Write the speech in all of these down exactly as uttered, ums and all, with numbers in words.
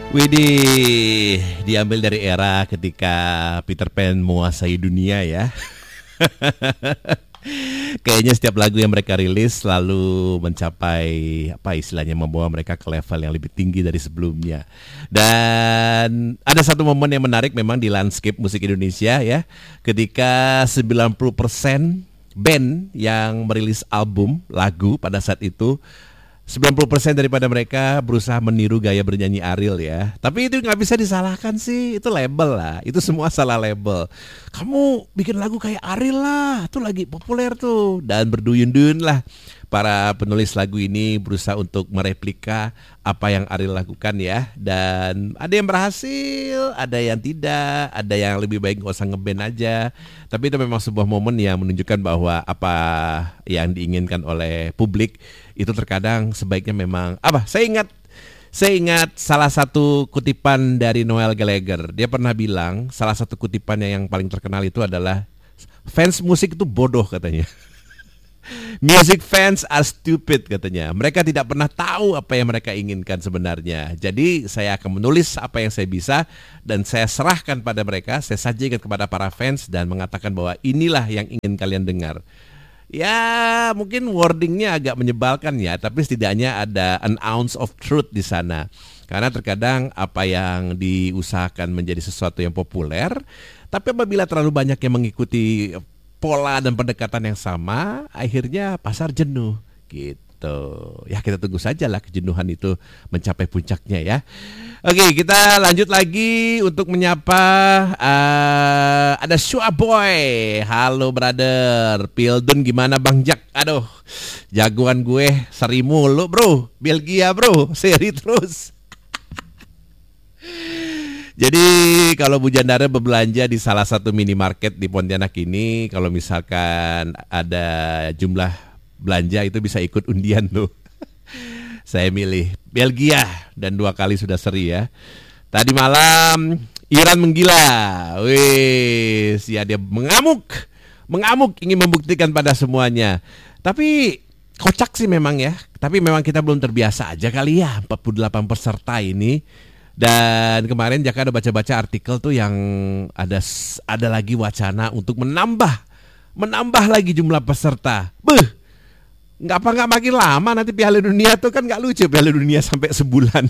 Widih, diambil dari era ketika Peter Pan menguasai dunia ya. Kayaknya setiap lagu yang mereka rilis selalu mencapai apa istilahnya, membawa mereka ke level yang lebih tinggi dari sebelumnya. Dan ada satu momen yang menarik memang di landscape musik Indonesia ya, ketika sembilan puluh persen band yang merilis album lagu pada saat itu, sembilan puluh persen daripada mereka berusaha meniru gaya bernyanyi Ariel ya. Tapi itu gak bisa disalahkan sih, itu label lah. Itu semua salah label. Kamu bikin lagu kayak Ariel lah, itu lagi populer tuh. Dan berduyun-duyun lah para penulis lagu ini berusaha untuk mereplika apa yang Ariel lakukan ya. Dan ada yang berhasil, ada yang tidak, ada yang lebih baik gak usah ngeband aja. Tapi itu memang sebuah momen yang menunjukkan bahwa apa yang diinginkan oleh publik itu terkadang sebaiknya memang apa? Saya ingat saya ingat salah satu kutipan dari Noel Gallagher. Dia pernah bilang salah satu kutipannya yang paling terkenal itu adalah fans musik itu bodoh katanya. Music fans are stupid katanya. Mereka tidak pernah tahu apa yang mereka inginkan sebenarnya. Jadi saya akan menulis apa yang saya bisa dan saya serahkan pada mereka. Saya sajikan kepada para fans dan mengatakan bahwa inilah yang ingin kalian dengar. Ya mungkin wordingnya agak menyebalkan ya, tapi setidaknya ada an ounce of truth di sana. Karena terkadang apa yang diusahakan menjadi sesuatu yang populer, tapi apabila terlalu banyak yang mengikuti pola dan pendekatan yang sama, akhirnya pasar jenuh gitu. Ya kita tunggu saja lah kejenuhan itu mencapai puncaknya ya. Oke, kita lanjut lagi untuk menyapa uh, ada Shua Boy. Halo brother. Pildun gimana Bang Jack? Aduh, jagoan gue seri mulu bro. Belgia bro, seri terus. Jadi kalau Bu Jandara berbelanja di salah satu minimarket di Pontianak ini, kalau misalkan ada jumlah belanja itu bisa ikut undian tuh. Saya milih Belgia dan dua kali sudah seri ya. Tadi malam Iran menggila. Wih, ya dia mengamuk. Mengamuk ingin membuktikan pada semuanya. Tapi kocak sih memang ya. Tapi memang kita belum terbiasa aja kali ya empat puluh delapan peserta ini. Dan kemarin Jaka ada baca-baca artikel tuh yang ada ada lagi wacana untuk menambah menambah lagi jumlah peserta. Beuh. Nggak apa nggak makin lama nanti Piala Dunia tuh kan nggak lucu Piala Dunia sampai sebulan.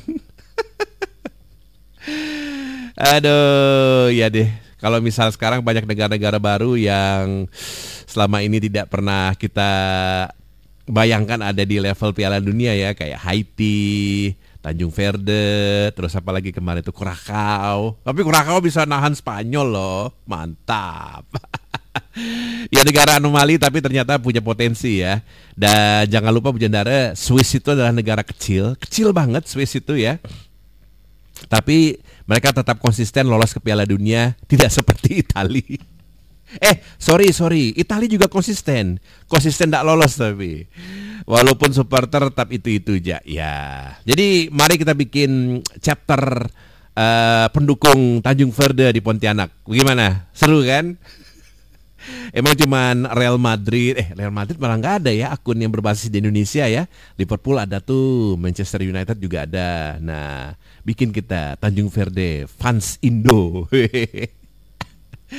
Aduh, ya deh. Kalau misal sekarang banyak negara-negara baru yang selama ini tidak pernah kita bayangkan ada di level Piala Dunia ya, kayak Haiti, Tanjung Verde, terus apa lagi kemarin itu Kurakau. Tapi Kurakau bisa nahan Spanyol loh, mantap. Ya negara anomali tapi ternyata punya potensi ya. Dan jangan lupa Bu Jandara, Swiss itu adalah negara kecil, kecil banget Swiss itu ya. Tapi mereka tetap konsisten lolos ke Piala Dunia, tidak seperti Italia. Eh, sorry, sorry, Italia juga konsisten, konsisten tidak lolos tapi. Walaupun supporter tetap itu-itu aja. Ya, jadi mari kita bikin chapter uh, pendukung Tanjung Verde di Pontianak. Bagaimana? Seru kan? Emang cuman Real Madrid, eh Real Madrid malah nggak ada ya akun yang berbasis di Indonesia ya. Liverpool ada tuh, Manchester United juga ada. Nah, bikin kita Tanjung Verde fans Indo.